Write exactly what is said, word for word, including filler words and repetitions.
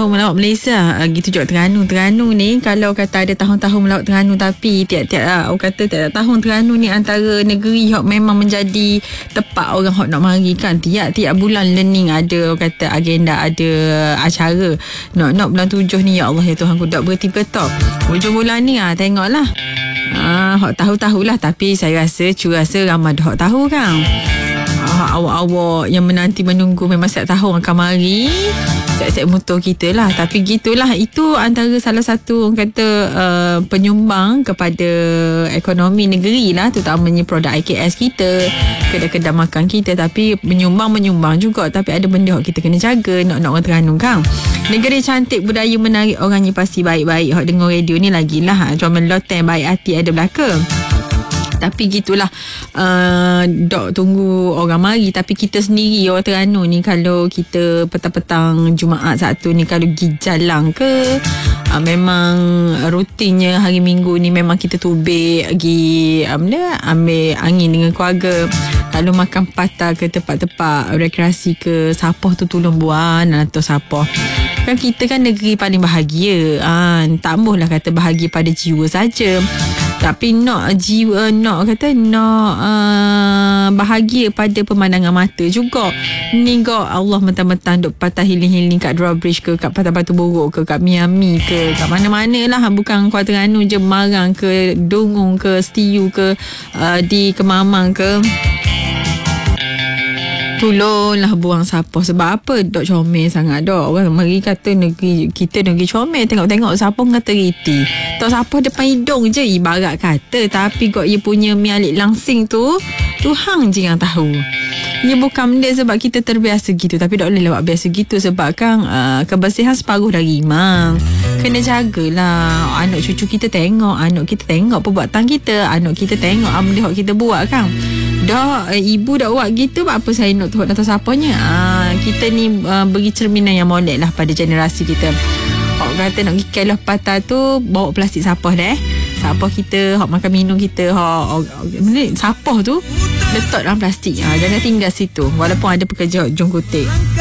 tahun melawat Malaysia. Uh, gitu juga Terengganu. Terengganu ni kalau kata ada tahun-tahun melawat Terengganu, tapi tiap-tiap uh, orang kata tiap-tiap tahun Terengganu ni antara negeri yang memang menjadi tempat orang hok nak mari kan. Tiap-tiap bulan learning ada, orang kata agenda, ada acara. Nak-nak bulan tujuh ni, ya Allah ya Tuhan, aku tak berhenti bertok. Hujung bulan ni ah tengoklah. Ah, hok tahu-tahulah, tapi saya rasa cu rasa ramai hok tahu kan. Ah, awak-awak yang menanti menunggu memang setiap tahun akan mari. Set-set motor kita lah. Tapi gitulah, itu antara salah satu orang kata uh, penyumbang kepada ekonomi negeri lah, terutamanya produk I K S kita, kedai-kedai makan kita. Tapi menyumbang-menyumbang juga, tapi ada benda yang kita kena jaga. Nak-nak orang Terengganu kan, negeri cantik, budaya menarik, orangnya pasti baik-baik. Hak dengar radio ni lagilah comel loteng, baik hati, ada belaka. Tapi gitulah, uh, dok tunggu orang mari. Tapi kita sendiri orang Terengganu ni, kalau kita petang-petang Jumaat Sabtu ni kalau pergi jalan ke, uh, memang rutinnya hari Minggu ni memang kita tubik pergi um, ambil angin dengan keluarga. Kalau makan patah ke tempat-tempat rekreasi ke, Sapoh tu Tulung Buan atau Sapoh. Kan kita kan negeri paling bahagia. Ah, tak mahulah kata bahagia pada jiwa saja, tapi nak jiwa, nak kata nak uh, bahagia pada pemandangan mata juga. Ni kau Allah mentang-mentang duk patah healing-healing kat Drawbridge ke, kat Patah Batu Borok ke, kat Miami ke, kat mana-mana lah. Bukan Kuala Terengganu je, Marang ke, Dongong ke, Setiu ke, uh, di Kemamang ke. Tolonglah buang Sapoh. Sebab apa? Dok comel sangat dok. Orang mari kata negeri kita negeri comel. Tengok-tengok Sapoh ngata riti. Tok Sapoh depan hidung je ibarat kata. Tapi kok ia punya mialik langsing tu, Tuhan je yang tahu. Ia bukan benda sebab kita terbiasa gitu. Tapi tak boleh lewat biasa gitu. Sebab kan uh, kebersihan separuh dari iman. Kena jagalah. Anak cucu kita tengok, anak kita tengok perbuatan kita, anak kita tengok apa benda kita buat kan. Dah eh, ibu dah buat gitu, apa saya nak tahu datang siapanya. Ah, kita ni uh, beri cerminan yang molek lah pada generasi kita. Orang kata nak pergi kelah patah tu, bawa plastik Sapoh dah. Sapoh kita, hok makan minum kita, hok Sapoh tu letak dalam plastik. Ah, jangan tinggal situ. Walaupun ada pekerja jong kutik.